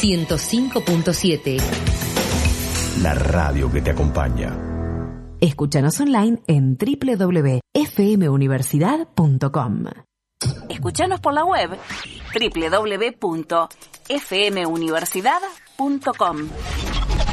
105.7. La radio que te acompaña. Escúchanos online en www.fmuniversidad.com. Escúchanos por la web www.fmuniversidad.com.